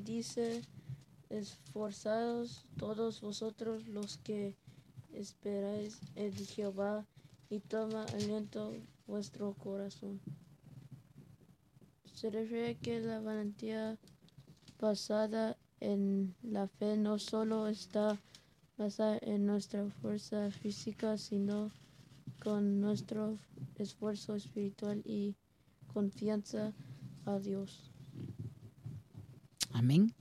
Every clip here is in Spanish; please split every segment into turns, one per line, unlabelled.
dice, esforzaos todos vosotros los que esperáis en Jehová, y toma aliento vuestro corazón. Se refiere que la valentía basada en la fe no solo está basada en nuestra fuerza física, sino con nuestro esfuerzo espiritual y confianza a Dios.
Amén.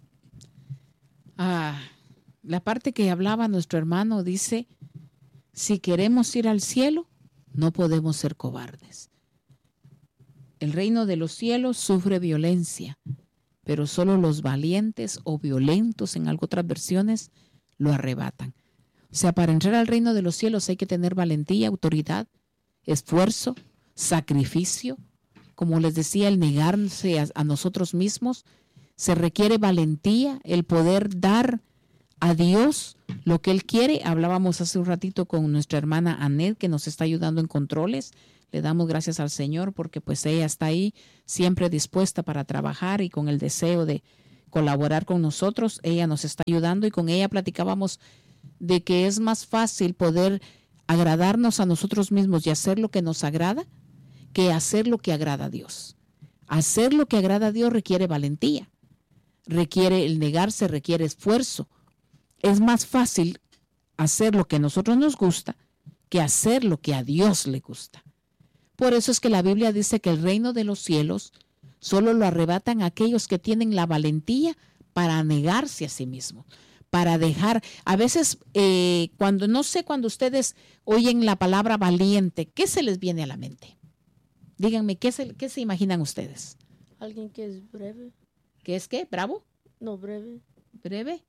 La parte que hablaba nuestro hermano dice, si queremos ir al cielo, no podemos ser cobardes. El reino de los cielos sufre violencia, pero solo los valientes o violentos, en otras versiones, lo arrebatan. O sea, para entrar al reino de los cielos hay que tener valentía, autoridad, esfuerzo, sacrificio. Como les decía, el negarse a nosotros mismos. Se requiere valentía, el poder dar a Dios lo que Él quiere. Hablábamos hace un ratito con nuestra hermana Anet, que nos está ayudando en controles. Le damos gracias al Señor porque pues ella está ahí siempre dispuesta para trabajar y con el deseo de colaborar con nosotros. Ella nos está ayudando y con ella platicábamos de que es más fácil poder agradarnos a nosotros mismos y hacer lo que nos agrada que hacer lo que agrada a Dios. Hacer lo que agrada a Dios requiere valentía, requiere el negarse, requiere esfuerzo. Es más fácil hacer lo que a nosotros nos gusta que hacer lo que a Dios le gusta. Por eso es que la Biblia dice que el reino de los cielos solo lo arrebatan aquellos que tienen la valentía para negarse a sí mismos, para dejar. A veces, cuando ustedes oyen la palabra valiente, ¿qué se les viene a la mente? Díganme, ¿qué se imaginan ustedes?
Alguien que es breve.
¿Qué es qué? ¿Bravo?
No, breve.
¿Breve?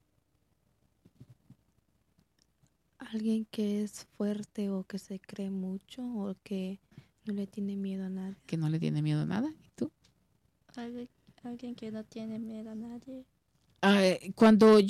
Alguien que es fuerte o que se cree mucho o que no le tiene miedo a nadie.
Que no le tiene miedo a nada. ¿Y tú?
Alguien que no tiene miedo a nadie.
Cuando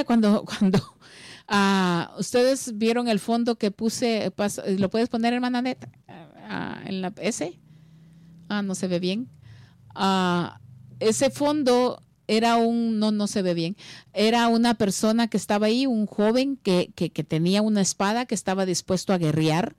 ustedes vieron el fondo que puse, ¿lo puedes poner, hermana Neta? En la S. No se ve bien. Ese fondo era no se ve bien. Era una persona que estaba ahí, un joven que tenía una espada, que estaba dispuesto a guerrear.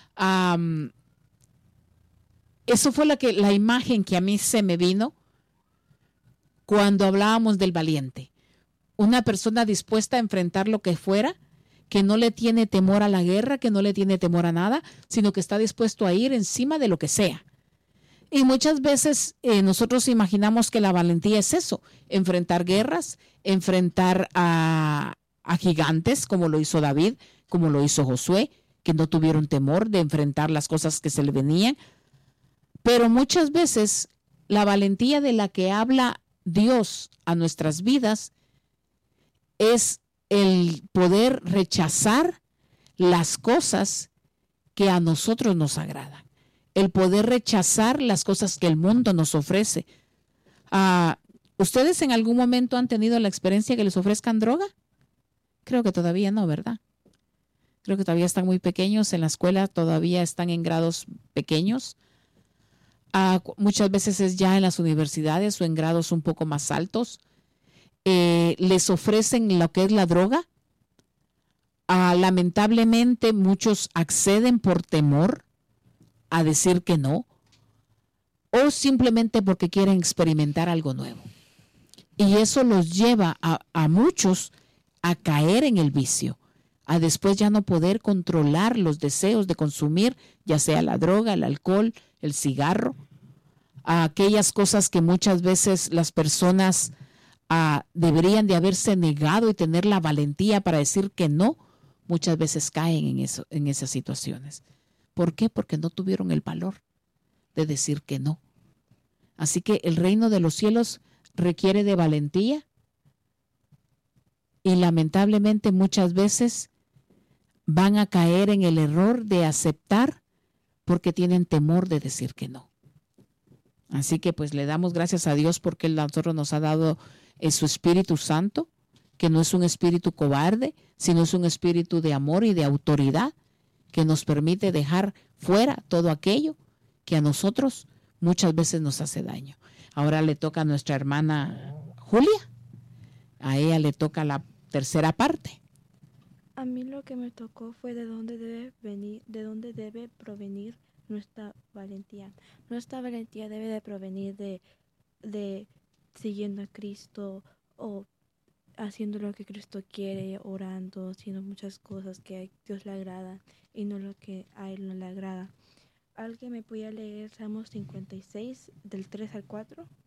Eso fue la imagen que a mí se me vino cuando hablábamos del valiente. Una persona dispuesta a enfrentar lo que fuera, que no le tiene temor a la guerra, que no le tiene temor a nada, sino que está dispuesto a ir encima de lo que sea. Y muchas veces nosotros imaginamos que la valentía es eso, enfrentar guerras, enfrentar a gigantes, como lo hizo David, como lo hizo Josué, que no tuvieron temor de enfrentar las cosas que se le venían. Pero muchas veces la valentía de la que habla Dios a nuestras vidas es el poder rechazar las cosas que a nosotros nos agradan, el poder rechazar las cosas que el mundo nos ofrece. ¿Ustedes en algún momento han tenido la experiencia que les ofrezcan droga? Creo que todavía no, ¿verdad? Creo que todavía están muy pequeños, en la escuela todavía están en grados pequeños. Muchas veces es ya en las universidades o en grados un poco más altos. Les ofrecen lo que es la droga. Lamentablemente muchos acceden por temor a decir que no, o simplemente porque quieren experimentar algo nuevo. Y eso los lleva a muchos a caer en el vicio, a después ya no poder controlar los deseos de consumir, ya sea la droga, el alcohol, el cigarro, a aquellas cosas que muchas veces las personas deberían de haberse negado y tener la valentía para decir que no, muchas veces caen en esas situaciones. ¿Por qué? Porque no tuvieron el valor de decir que no. Así que el reino de los cielos requiere de valentía y lamentablemente muchas veces van a caer en el error de aceptar porque tienen temor de decir que no. Así que pues le damos gracias a Dios porque Él a nosotros nos ha dado su Espíritu Santo, que no es un espíritu cobarde, sino es un espíritu de amor y de autoridad que nos permite dejar fuera todo aquello que a nosotros muchas veces nos hace daño. Ahora le toca a nuestra hermana Julia. A ella le toca la tercera parte.
A mí lo que me tocó fue de dónde debe provenir nuestra valentía. Nuestra valentía debe de provenir de siguiendo a Cristo o haciendo lo que Cristo quiere, orando, haciendo muchas cosas que a Dios le agrada y no lo que a Él no le agrada. ¿Alguien me podía leer Salmos 56 del 3 al 4?